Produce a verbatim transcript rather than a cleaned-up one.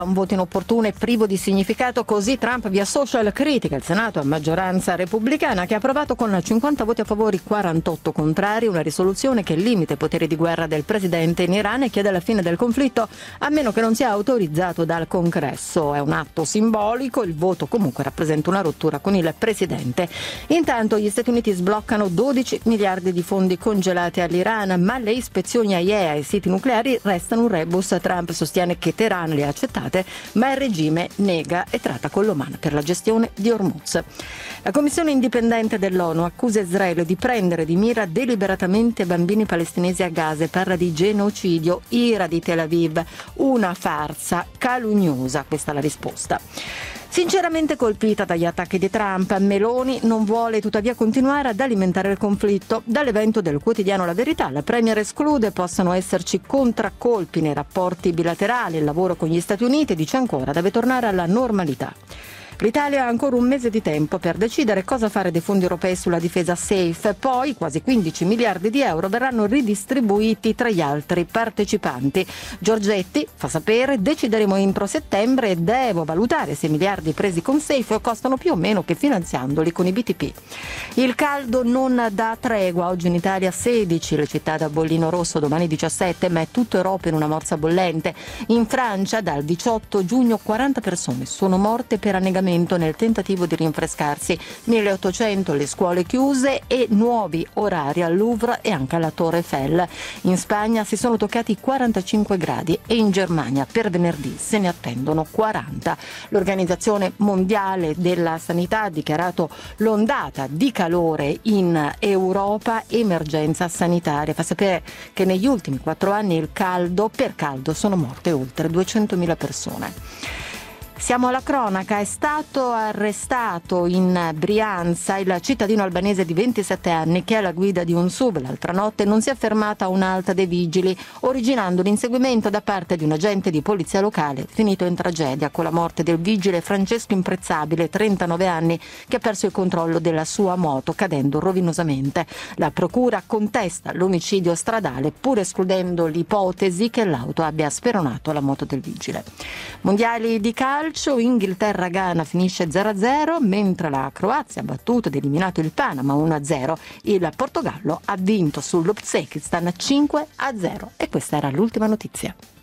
Un voto inopportuno e privo di significato, così Trump via social critica il Senato a maggioranza repubblicana che ha approvato con cinquanta voti a favore, quarantotto contrari, una risoluzione che limita i poteri di guerra del presidente in Iran e chiede la fine del conflitto a meno che non sia autorizzato dal Congresso. È un atto simbolico, il voto comunque rappresenta una rottura con il presidente. Intanto gli Stati Uniti sbloccano dodici miliardi di fondi congelati all'Iran, ma le ispezioni a I A E ai siti nucleari restano un rebus. Trump sostiene che Teheran le ha accettate, ma il regime nega e tratta con l'Oman per la gestione di Hormuz. La Commissione indipendente dell'ONU accusa Israele di prendere di mira deliberatamente bambini palestinesi a Gaza e parla di genocidio. Ira di Tel Aviv, una farsa calunniosa, questa è la risposta. Sinceramente colpita dagli attacchi di Trump, Meloni non vuole tuttavia continuare ad alimentare il conflitto. Dall'evento del quotidiano La Verità, la Premier esclude possano esserci contraccolpi nei rapporti bilaterali. Il lavoro con gli Stati Uniti, dice ancora, deve tornare alla normalità. L'Italia ha ancora un mese di tempo per decidere cosa fare dei fondi europei sulla difesa SAFE, poi quasi quindici miliardi di euro verranno ridistribuiti tra gli altri partecipanti. Giorgetti fa sapere: decideremo entro settembre e devo valutare se i miliardi presi con SAFE costano più o meno che finanziandoli con i B T P. Il caldo non dà tregua, oggi in Italia sedici le città da bollino rosso, domani diciassette, ma è tutta Europa in una morsa bollente. In Francia dal diciotto giugno quaranta persone sono morte per annegamento nel tentativo di rinfrescarsi, milleottocento le scuole chiuse e nuovi orari al Louvre e anche alla Torre Eiffel. In Spagna si sono toccati quarantacinque gradi e in Germania per venerdì se ne attendono quaranta. L'Organizzazione Mondiale della Sanità ha dichiarato l'ondata di calore in Europa emergenza sanitaria. Fa sapere che negli ultimi quattro anni il caldo per caldo sono morte oltre duecentomila persone. Siamo alla cronaca. È stato arrestato in Brianza il cittadino albanese di ventisette anni che è alla guida di un sub. L'altra notte non si è fermata un'alta dei vigili, originando l'inseguimento da parte di un agente di polizia locale, finito in tragedia con la morte del vigile Francesco Imprezzabile, trentanove anni, che ha perso il controllo della sua moto cadendo rovinosamente. La procura contesta l'omicidio stradale, pur escludendo l'ipotesi che l'auto abbia speronato la moto del vigile. Mondiali di calcio. Inghilterra-Ghana finisce zero a zero, mentre la Croazia ha battuto ed eliminato il Panama uno a zero. Il Portogallo ha vinto sull'Uzbekistan cinque a zero. E questa era l'ultima notizia.